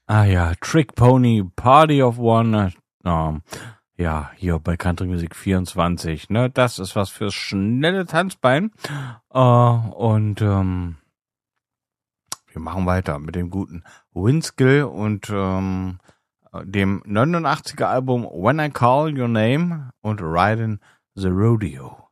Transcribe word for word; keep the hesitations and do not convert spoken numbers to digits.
Ah ja, Trick Pony, Party of One. Ähm, ja, hier bei Country Music vierundzwanzig. Ne, das ist was fürs schnelle Tanzbein. Äh, und ähm, wir machen weiter mit dem guten Winskill und ähm, dem neunundachtziger Album When I Call Your Name und Riding the Rodeo.